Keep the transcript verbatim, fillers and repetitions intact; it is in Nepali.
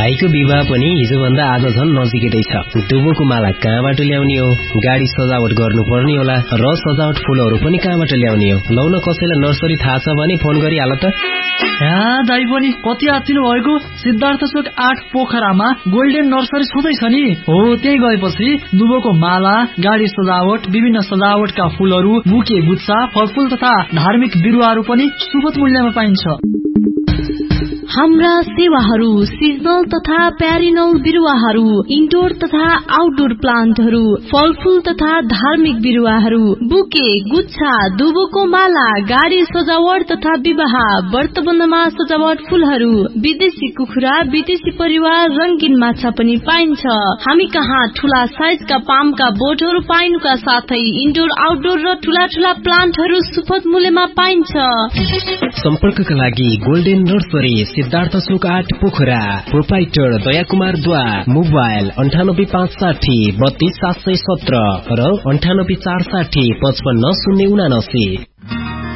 भाइको विवाह पनि हिजोभन्दा आज झन् नजिकै छ। दुबोको माला कहाँबाट ल्याउने हो, गाडी सजावट गर्नुपर्ने होला र सजावट फूलहरू पनि कहाँबाट ल्याउने हो। लौ न कसैलाई नर्सरी थाहा छ भने फोन गरिहाल त। दाइ पनि कति आत्तिनु भएको। सिद्धार्थ चोक आठ पोखरामा गोल्डेन नर्सरी छँदैछ नि। हो, त्यही गएपछि दुबोको माला, गाडी सजावट, विभिन्न सजावटका फूलहरू, बुके गुच्छा, फलफूल तथा धार्मिक बिरुवाहरू पनि सुपथ मूल्यमा पाइन्छ। हाम्रा सेवाहरू सिजनल तथा प्यारिनल बिरुवाहरू, इन्डोर तथा आउटडोर प्लान्टहरू, फलफूल तथा धार्मिक बिरुवाहरू, बुके गुच्छा, दुबोको माला, गाडी सजावट तथा विवाह, व्रतबन्धमा सजावट फूलहरू, विदेशी कुखुरा, विदेशी परिवार, रंगीन माछा पनि पाइन्छ। हामी कहाँ ठूला साइजका पामका बोटहरू पाइनुका साथै इन्डोर आउटडोर र ठूला ठूला प्लान्टहरू सुपथ मूल्यमा पाइन्छ। सम्पर्कका लागि गोल्डेन नर्सरी, सिद्धार्थ चोक आठ पोखरा, प्रोपाइटर दया कुमार द्वा, मोबाइल अन्ठानब्बे पाँच साठी बत्तीस सात सय सत्र र अन्ठानब्बे चार साठी पचपन्न शून्य उनासी।